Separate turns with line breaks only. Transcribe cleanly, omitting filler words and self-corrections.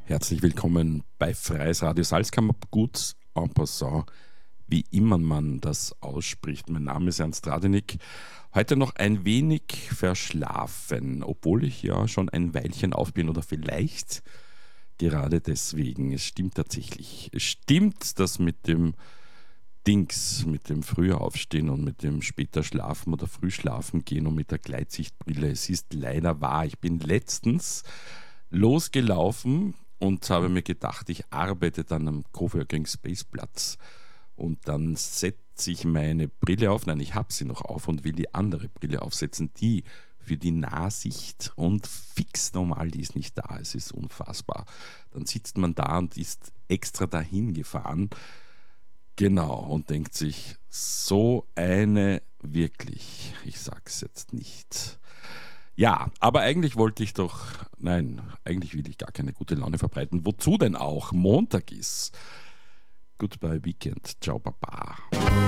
Herzlich willkommen bei Freies Radio Salzkammergut en passant, wie immer man das ausspricht. Mein Name ist Ernst Radenig. Heute noch ein wenig verschlafen, obwohl ich ja schon ein Weilchen auf bin oder vielleicht gerade deswegen. Es stimmt tatsächlich. Es stimmt, dass mit dem Dings, mit dem früher Aufstehen und mit dem später Schlafen oder früh schlafen gehen und mit der Gleitsichtbrille, es ist leider wahr. Ich bin letztens losgelaufen und habe mir gedacht, ich arbeite dann am Coworking Space Platz und dann setze ich meine Brille auf. Nein, ich habe sie noch auf und will die andere Brille aufsetzen, die für die Nahsicht und fix normal, die ist nicht da. Es ist unfassbar. Dann sitzt man da und ist extra dahin gefahren. Genau, und denkt sich, so eine wirklich, ich sag's jetzt nicht. Ja, aber eigentlich wollte ich doch, nein, eigentlich will ich gar keine gute Laune verbreiten. Wozu denn auch? Montag ist. Goodbye Weekend. Ciao, Baba.